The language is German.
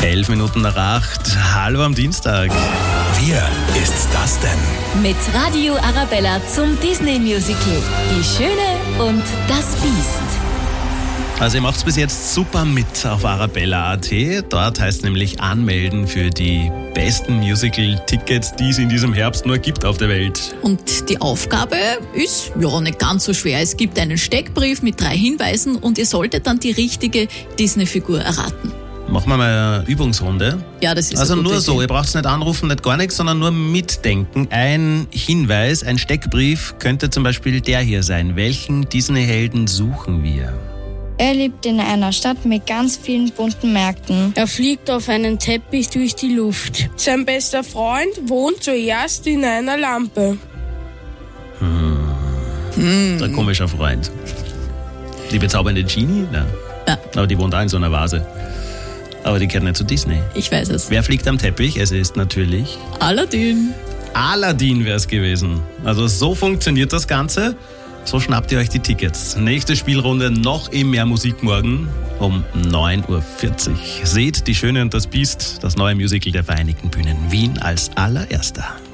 11 Minuten nach 8. Hallo am Dienstag. Wer ist das denn? Mit Radio Arabella zum Disney-Musical Die Schöne und das Biest. Also ihr macht's bis jetzt super mit auf arabella.at. Dort heißt nämlich anmelden für die besten Musical-Tickets, die es in diesem Herbst nur gibt auf der Welt. Und die Aufgabe ist ja nicht ganz so schwer. Es gibt einen Steckbrief mit 3 Hinweisen und ihr solltet dann die richtige Disney-Figur erraten. Machen wir mal eine Übungsrunde. Ja, das ist Also eine gute nur so, Idee. ihr braucht nicht anrufen, nicht gar nichts, sondern nur mitdenken. Ein Hinweis, ein Steckbrief könnte zum Beispiel der hier sein. Welchen Disney-Helden suchen wir? Er lebt in einer Stadt mit ganz vielen bunten Märkten. Er fliegt auf einen Teppich durch die Luft. Sein bester Freund wohnt zuerst in einer Lampe. Ein komischer Freund. Die bezaubernde Genie? Nein. Ja. Aber die wohnt auch in so einer Vase. Aber die gehört nicht zu Disney. Ich weiß es. Wer fliegt am Teppich? Es ist natürlich Aladdin. Aladdin wäre es gewesen. Also so funktioniert das Ganze. So schnappt ihr euch die Tickets. Nächste Spielrunde noch im Mehr Musik morgen um 9.40 Uhr. Seht Die Schöne und das Biest, das neue Musical der Vereinigten Bühnen Wien als allererster.